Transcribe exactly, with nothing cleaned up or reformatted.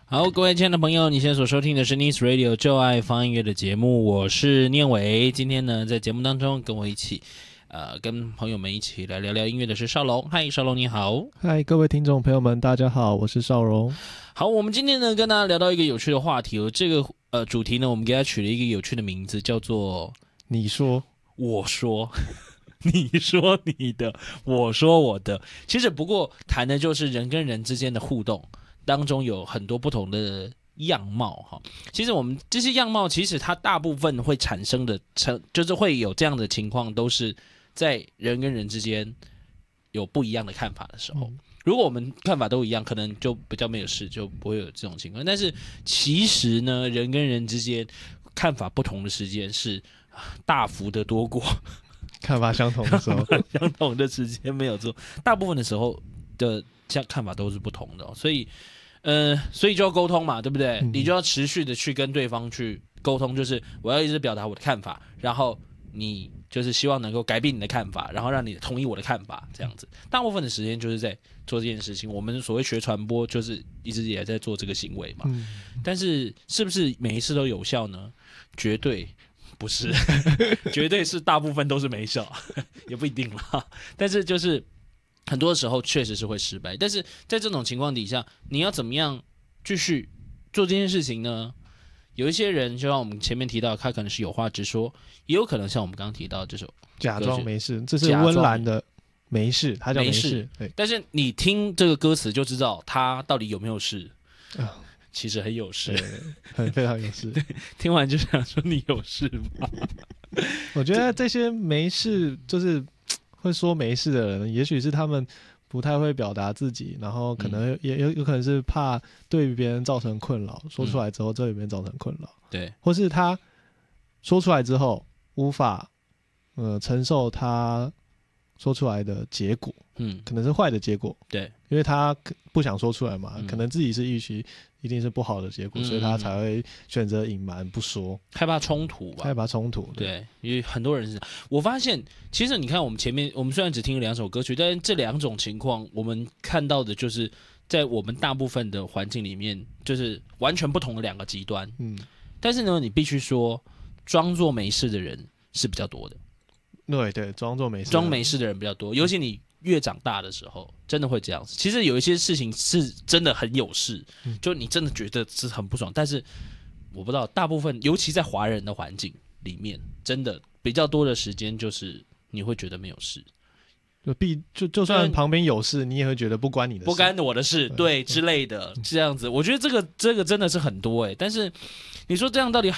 好，各位亲爱的朋友，你现在所收听的是 Nice Radio 就爱放音乐的节目，我是念伟。今天呢，在节目当中跟我一起，呃，跟朋友们一起来聊聊音乐的是少龙。嗨，少龙你好。 嗨，各位听众朋友们，大家好，我是少荣。 好，我们今天呢跟大家聊到一个有趣的话题，这个呃主题呢，我们给它取了一个有趣的名字，叫做你说， 我说。你说你的，我说我的。其实不过谈的就是人跟人之间的互动当中有很多不同的样貌哈。其实我们这些样貌，其实它大部分会产生的，就是会有这样的情况，都是在人跟人之间有不一样的看法的时候。嗯，如果我们看法都一样，可能就比较没有事，就不会有这种情况。但是其实呢，人跟人之间看法不同的时间是大幅的多过看法相同的时候， 相同的时间没有做，大部分的时候的看法都是不同的，哦，所以，呃，所以就要沟通嘛，对不对？嗯，你就要持续的去跟对方去沟通，就是我要一直表达我的看法，然后你就是希望能够改变你的看法，然后让你同意我的看法，这样子。大部分的时间就是在做这件事情。我们所谓学传播，就是一直也在做这个行为嘛。嗯，但是是不是每一次都有效呢？绝对不是，绝对是大部分都是没效，也不一定啦。但是就是很多时候确实是会失败。但是在这种情况底下，你要怎么样继续做这件事情呢？有一些人就像我们前面提到，他可能是有话直说，也有可能像我们刚刚提到这首假装没事，这是温岚的没事，他叫没事。 对，但是你听这个歌词就知道他到底有没有事。哦，其实很有事， 很非常有事。 对，听完就想说你有事吗？ 我觉得这些没事，就是会说没事的人，也许是他们不太会表达自己，然后可能也有有可能是怕对别人造成困扰，说出来之后对别人造成困扰，对，或是他说出来之后无法呃承受他说出来的结果，嗯，可能是坏的结果，对，因为他不想说出来嘛，嗯，可能自己是预期一定是不好的结果，嗯，所以他才会选择隐瞒不说， 害怕冲突吧， 害怕冲突， 对， 对，因为很多人是，我发现其实你看我们前面，我们虽然只听了两首歌曲，但是这两种情况，我们看到的就是在我们大部分的环境里面，就是完全不同的两个极端，嗯，但是呢，你必须说，装作没事的人是比较多的。 对对，装作没事， 装没事的人比较多，尤其你越长大的时候，真的会这样子。其实有一些事情是真的很有事，嗯，就你真的觉得是很不爽，但是我不知道，大部分尤其在华人的环境里面，真的比较多的时间就是你会觉得没有事。 就必就就算旁边有事，你也会觉得不关你的事， 不干我的事，对，对之类的，这样子。我觉得这个这个真的是很多哎，欸，但是你说这样到底